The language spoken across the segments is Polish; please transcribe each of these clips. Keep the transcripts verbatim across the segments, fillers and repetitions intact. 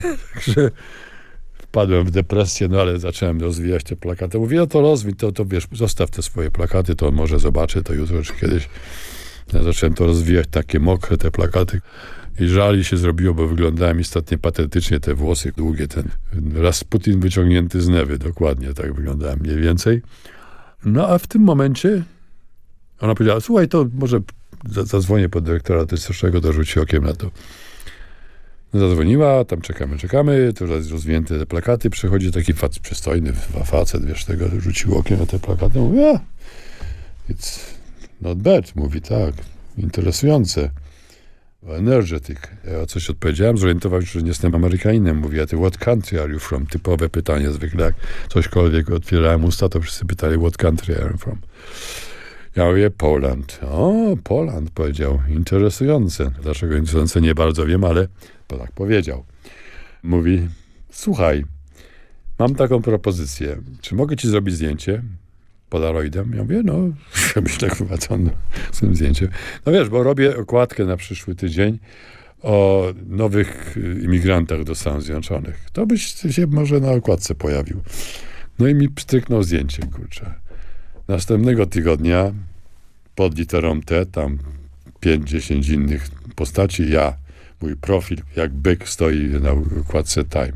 Także wpadłem w depresję, no ale zacząłem rozwijać te plakaty. Mówię, no to rozwij, to, to wiesz, zostaw te swoje plakaty, to może zobaczę to jutro czy kiedyś. Ja zacząłem to rozwijać, takie mokre te plakaty. I żali się zrobiło, bo wyglądałem istotnie patetycznie, te włosy długie, ten Rasputin wyciągnięty z Newy, dokładnie tak wyglądałem mniej więcej. No a w tym momencie ona powiedziała, słuchaj, to może zadzwonię po dyrektora artystycznego, to rzuci okiem na to. Zadzwoniła, tam czekamy, czekamy, to rozwinięte te plakaty, przychodzi taki facet, przystojny facet, wiesz, tego, rzucił okiem na te plakaty, mówi, a, it's not bad, mówi, tak, interesujące, energetic. Ja coś odpowiedziałem, zorientował się, że nie jestem Amerykaninem, mówi, a ty, what country are you from? Typowe pytanie, zwykle jak cośkolwiek otwierałem usta, to wszyscy pytali, what country are you from? Ja mówię, Poland. O, Poland, powiedział. Interesujące. Dlaczego interesujące? Nie bardzo wiem, ale to tak powiedział. Mówi, słuchaj, mam taką propozycję. Czy mogę ci zrobić zdjęcie polaroidem? Ja mówię, no, myślę, chyba co no, z tym zdjęciem. No wiesz, bo robię okładkę na przyszły tydzień o nowych imigrantach do Stanów Zjednoczonych. To byś się może na okładce pojawił. No i mi pstryknął zdjęcie, kurczę. Następnego tygodnia pod literą T, tam pięć dziesięć innych postaci, ja, mój profil, jak byk stoi na układce Time.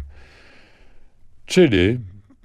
Czyli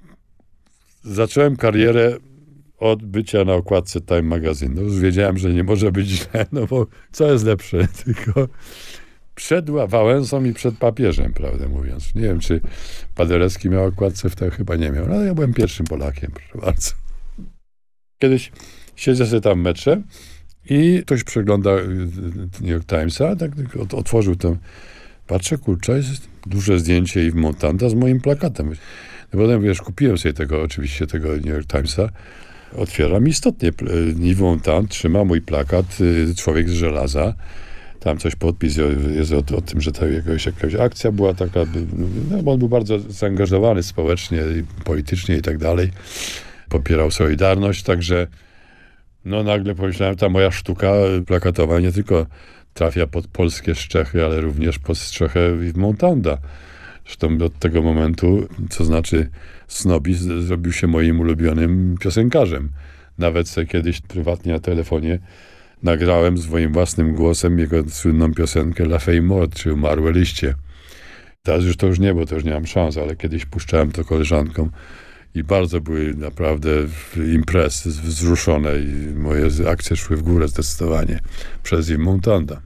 zacząłem karierę od bycia na okładce Time Magazine. No już wiedziałem, że nie może być źle, no bo co jest lepsze? Tylko przed Wałęsą i przed papieżem, prawdę mówiąc. Nie wiem, czy Paderewski miał okładce, w tym chyba nie miał, ale ja byłem pierwszym Polakiem, proszę bardzo. Kiedyś siedzę sobie tam w metrze i ktoś przegląda New York Timesa, tak otworzył to, patrzę, kurczę, jest duże zdjęcie Yves Montanda z moim plakatem. No potem, wiesz, kupiłem sobie tego, oczywiście tego New York Timesa, otwieram istotnie, Yves Montand trzyma mój plakat, Człowiek z żelaza, tam coś podpis jest o, o tym, że ta jakaś, jakaś akcja była taka, no bo on był bardzo zaangażowany społecznie, politycznie i tak dalej. Popierał Solidarność, także no nagle pomyślałem, ta moja sztuka plakatowa nie tylko trafia pod polskie strzechy, ale również pod strzechę Yves Montanda. Zresztą od tego momentu, co znaczy Snobby, zrobił się moim ulubionym piosenkarzem. Nawet sobie kiedyś prywatnie na telefonie nagrałem swoim własnym głosem jego słynną piosenkę La Feuille Morte, czy Umarłe liście. Teraz już to już nie, bo to już nie mam szans, ale kiedyś puszczałem to koleżankom i bardzo były naprawdę imprezy wzruszone i moje akcje szły w górę zdecydowanie przez Yves Montanda.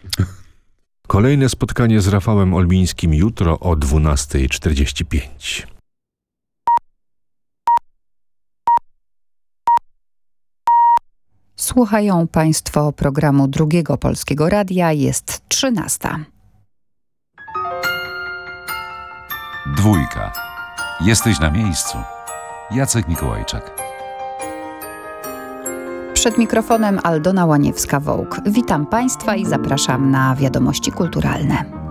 Kolejne spotkanie z Rafałem Olbińskim jutro o dwunasta czterdzieści pięć. Słuchają Państwo programu Drugiego Polskiego Radia. Jest trzynasta. Dwójka. Jesteś na miejscu. Jacek Mikołajczak. Przed mikrofonem Aldona Łaniewska-Wołk. Witam Państwa i zapraszam na wiadomości kulturalne.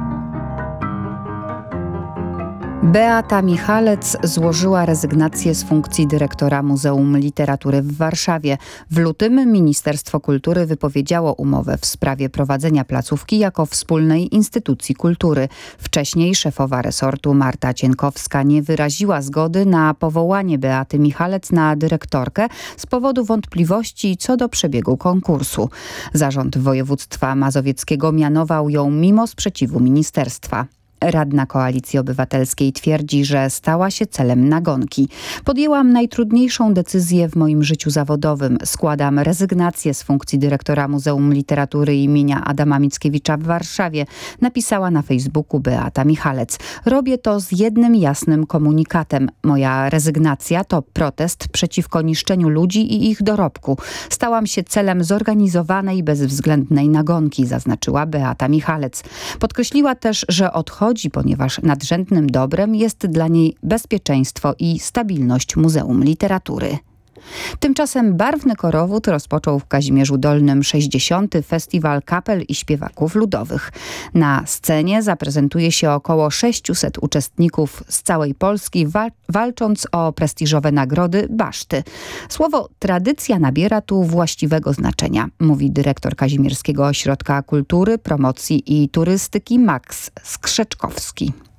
Beata Michalec złożyła rezygnację z funkcji dyrektora Muzeum Literatury w Warszawie. W lutym Ministerstwo Kultury wypowiedziało umowę w sprawie prowadzenia placówki jako wspólnej instytucji kultury. Wcześniej szefowa resortu Marta Cienkowska nie wyraziła zgody na powołanie Beaty Michalec na dyrektorkę z powodu wątpliwości co do przebiegu konkursu. Zarząd województwa mazowieckiego mianował ją mimo sprzeciwu ministerstwa. Radna Koalicji Obywatelskiej twierdzi, że stała się celem nagonki. Podjęłam najtrudniejszą decyzję w moim życiu zawodowym. Składam rezygnację z funkcji dyrektora Muzeum Literatury imienia Adama Mickiewicza w Warszawie, napisała na Facebooku Beata Michalec. Robię to z jednym jasnym komunikatem. Moja rezygnacja to protest przeciwko niszczeniu ludzi i ich dorobku. Stałam się celem zorganizowanej i bezwzględnej nagonki, zaznaczyła Beata Michalec. Podkreśliła też, że odchodzi ponieważ nadrzędnym dobrem jest dla niej bezpieczeństwo i stabilność Muzeum Literatury. Tymczasem barwny korowód rozpoczął w Kazimierzu Dolnym sześćdziesiąty Festiwal Kapel i Śpiewaków Ludowych. Na scenie zaprezentuje się około sześciuset uczestników z całej Polski, wa- walcząc o prestiżowe nagrody Baszty. Słowo tradycja nabiera tu właściwego znaczenia, mówi dyrektor Kazimierskiego Ośrodka Kultury, Promocji i Turystyki Max Skrzeczkowski.